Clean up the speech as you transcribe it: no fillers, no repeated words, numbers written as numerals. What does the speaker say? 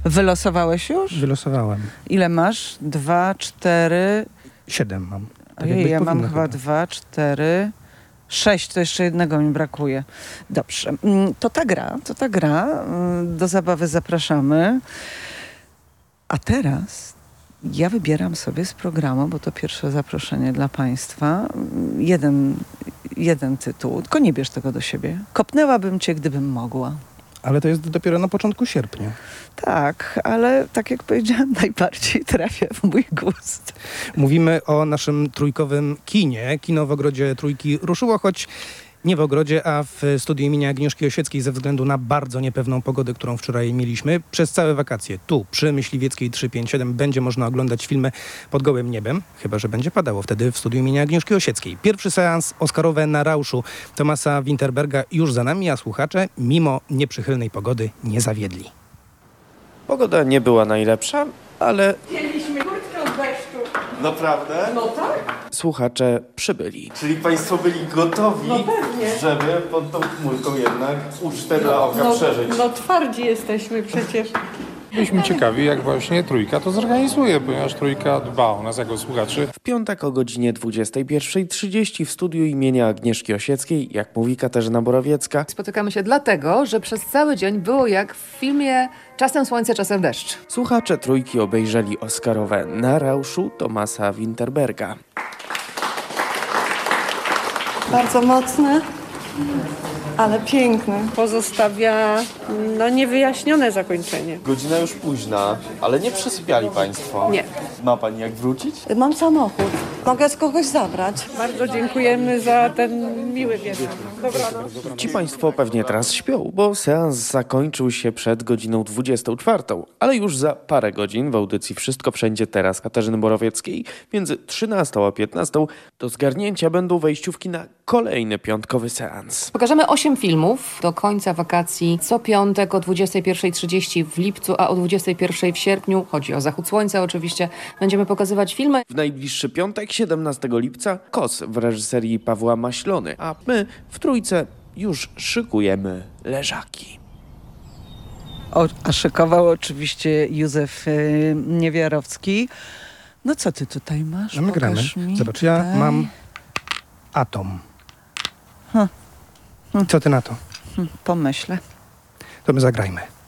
Wylosowałeś już? Wylosowałem. Ile masz? 2, 4... 7 mam. Tak Ojej, jak być ja mam powinno chyba 2, 4, 6, to jeszcze jednego mi brakuje. Dobrze, to ta gra. Do zabawy zapraszamy. A teraz ja wybieram sobie z programu, bo to pierwsze zaproszenie dla Państwa, jeden tytuł, tylko nie bierz tego do siebie. Kopnęłabym cię, gdybym mogła. Ale to jest dopiero na początku sierpnia. Tak, ale tak jak powiedziałam, najbardziej trafia w mój gust. Mówimy o naszym trójkowym kinie. Kino w Ogrodzie Trójki ruszyło, choć nie w Ogrodzie, a w studiu imienia Agnieszki Osieckiej ze względu na bardzo niepewną pogodę, którą wczoraj mieliśmy. Przez całe wakacje tu, przy Myśliwieckiej 357 będzie można oglądać filmy pod gołym niebem, chyba że będzie padało wtedy w studiu imienia Agnieszki Osieckiej. Pierwszy seans oscarowy Na rauszu Thomasa Winterberga już za nami, a słuchacze mimo nieprzychylnej pogody nie zawiedli. Pogoda nie była najlepsza, ale Mieliśmy kurtkę od deszczu. naprawdę No tak. słuchacze przybyli. Czyli państwo byli gotowi, No pewnie. żeby pod tą chmurką jednak ucztę dla oka przeżyć. No twardzi jesteśmy przecież. Byliśmy ciekawi, jak właśnie Trójka to zorganizuje, ponieważ Trójka dba o nas jako słuchaczy. W piątek o godzinie 21:30 w studiu imienia Agnieszki Osieckiej, jak mówi Katarzyna Borowiecka, Spotykamy się dlatego, że przez cały dzień było jak w filmie Czasem słońce, czasem deszcz. słuchacze Trójki obejrzeli oscarowe Na rauszu Thomasa Winterberga. Bardzo mocne, ale piękne. Pozostawia niewyjaśnione zakończenie. Godzina już późna, ale nie przesypiali państwo. Nie. Ma pani jak wrócić? Mam samochód. Mogę z kogoś zabrać. Bardzo dziękujemy za ten miły wieczór. Dobranoc. Ci państwo pewnie teraz śpią, bo seans zakończył się przed godziną 24, ale już za parę godzin w audycji Wszystko Wszędzie Teraz Katarzyny Borowieckiej między 13 a 15 do zgarnięcia będą wejściówki na kolejny piątkowy seans. Pokażemy 8 filmów do końca wakacji. Co piątek o 21:30 w lipcu, a o 21:00 w sierpniu. Chodzi o zachód słońca oczywiście. Będziemy pokazywać filmy. W najbliższy piątek, 17 lipca, KOS w reżyserii Pawła Maślony, a my w Trójce już szykujemy leżaki. A szykował oczywiście Józef Niewiarowski. No co ty tutaj masz? No my gramy. Pokaż mi. Zobacz, ja Tutaj. mam Atom. Co ty na to? Pomyślę. To my zagrajmy.